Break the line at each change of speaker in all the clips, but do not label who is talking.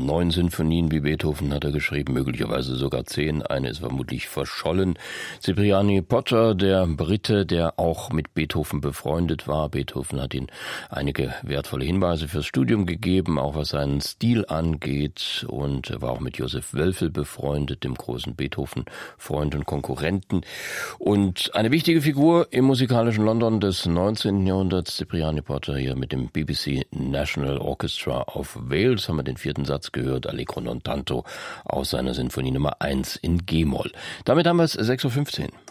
9 Sinfonien wie Beethoven hat er geschrieben, möglicherweise sogar 10. Eine ist vermutlich verschollen. Cipriani Potter, der Brite, der auch mit Beethoven befreundet war. Beethoven hat ihm einige wertvolle Hinweise fürs Studium gegeben, auch was seinen Stil angeht. Und er war auch mit Joseph Wölfel befreundet, dem großen Beethoven-Freund und Konkurrenten. Und eine wichtige Figur im musikalischen London des 19. Jahrhunderts, Cipriani Potter, hier mit dem BBC National Orchestra of Wales, haben wir den 4. Satz gehört, Allegro non tanto, aus seiner Sinfonie Nummer 1 in G-Moll. Damit haben wir es 6:15 Uhr.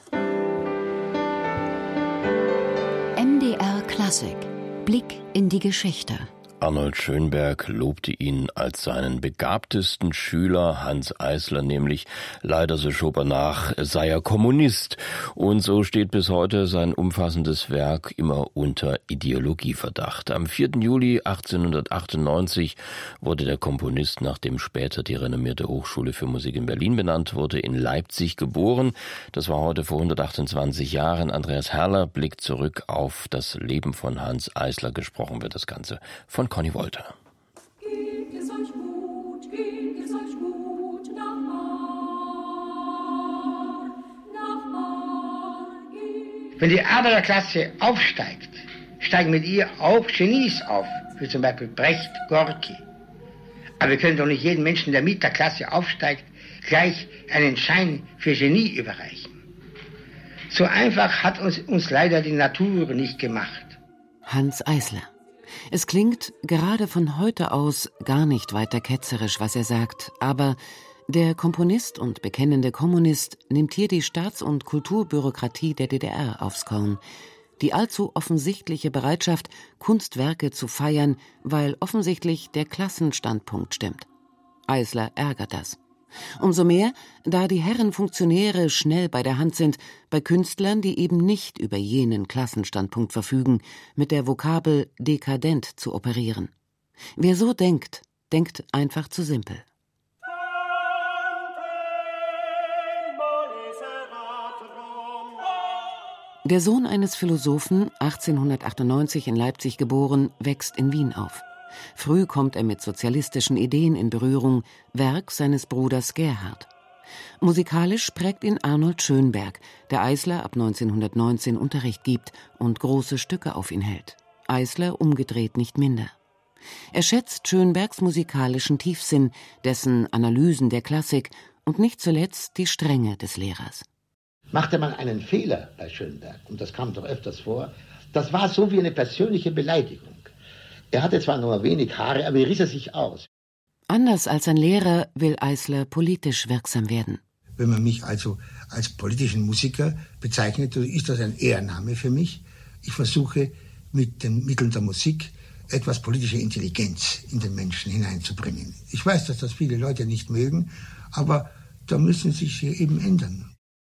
MDR Klassik. Blick in die Geschichte.
Arnold Schönberg lobte ihn als seinen begabtesten Schüler, Hanns Eisler nämlich. Leider, so schob er nach, sei er Kommunist. Und so steht bis heute sein umfassendes Werk immer unter Ideologieverdacht. Am 4. Juli 1898 wurde der Komponist, nachdem später die renommierte Hochschule für Musik in Berlin benannt wurde, in Leipzig geboren. Das war heute vor 128 Jahren. Andreas Herrler blickt zurück auf das Leben von Hanns Eisler. Gesprochen wird das Ganze von Conny Wolter.
Geht es euch gut, Nachbar,
Wenn die Arbeiterklasse aufsteigt, steigen mit ihr auch Genies auf, wie zum Beispiel Brecht, Gorki. Aber wir können doch nicht jedem Menschen, der mit der Klasse aufsteigt, gleich einen Schein für Genie überreichen. So einfach hat uns leider die Natur nicht gemacht.
Hanns Eisler. Es klingt gerade von heute aus gar nicht weiter ketzerisch, was er sagt, aber der Komponist und bekennende Kommunist nimmt hier die Staats- und Kulturbürokratie der DDR aufs Korn. Die allzu offensichtliche Bereitschaft, Kunstwerke zu feiern, weil offensichtlich der Klassenstandpunkt stimmt. Eisler ärgert das. Umso mehr, da die Herren Funktionäre schnell bei der Hand sind, bei Künstlern, die eben nicht über jenen Klassenstandpunkt verfügen, mit der Vokabel dekadent zu operieren. Wer so denkt, denkt einfach zu simpel. Der Sohn eines Philosophen, 1898 in Leipzig geboren, wächst in Wien auf. Früh kommt er mit sozialistischen Ideen in Berührung, Werk seines Bruders Gerhard. Musikalisch prägt ihn Arnold Schönberg, der Eisler ab 1919 Unterricht gibt und große Stücke auf ihn hält. Eisler umgedreht nicht minder. Er schätzt Schönbergs musikalischen Tiefsinn, dessen Analysen der Klassik und nicht zuletzt die Strenge des Lehrers.
Machte man einen Fehler bei Schönberg, und das kam doch öfters vor, das war so wie eine persönliche Beleidigung. Er hatte zwar nur wenig Haare, aber riss er sich aus.
Anders als sein Lehrer will Eisler politisch wirksam werden.
Wenn man mich also als politischen Musiker bezeichnet, ist das ein Ehrenname für mich. Ich versuche mit den Mitteln der Musik etwas politische Intelligenz in den Menschen hineinzubringen. Ich weiß, dass das viele Leute nicht mögen, aber da müssen sich eben ändern.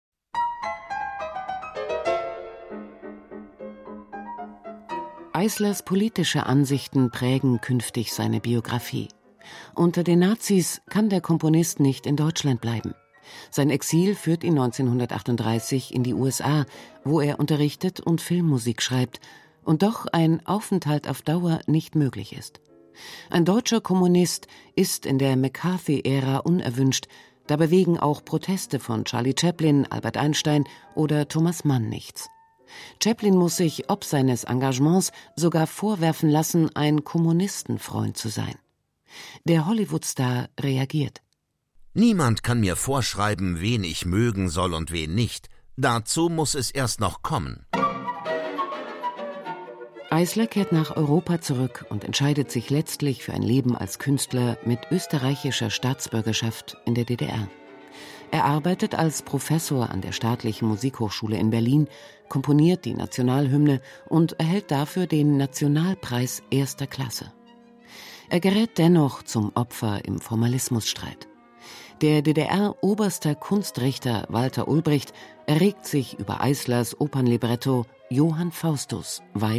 Eislers politische Ansichten prägen künftig seine Biografie. Unter den Nazis kann der Komponist nicht in Deutschland bleiben. Sein Exil führt ihn 1938 in die USA, wo er unterrichtet und Filmmusik schreibt, und doch ein Aufenthalt auf Dauer nicht möglich ist. Ein deutscher Kommunist ist in der McCarthy-Ära unerwünscht, da bewegen auch Proteste von Charlie Chaplin, Albert Einstein oder Thomas Mann nichts. Chaplin muss sich ob seines Engagements sogar vorwerfen lassen, ein Kommunistenfreund zu sein. Der Hollywood-Star reagiert.
Niemand kann mir vorschreiben, wen ich mögen soll und wen nicht. Dazu muss es erst noch kommen.
Eisler kehrt nach Europa zurück und entscheidet sich letztlich für ein Leben als Künstler mit österreichischer Staatsbürgerschaft in der DDR. Er arbeitet als Professor an der Staatlichen Musikhochschule in Berlin, komponiert die Nationalhymne und erhält dafür den Nationalpreis erster Klasse. Er gerät dennoch zum Opfer im Formalismusstreit. Der DDR-oberster Kunstrichter Walter Ulbricht erregt sich über Eislers Opernlibretto Johann Faustus, weil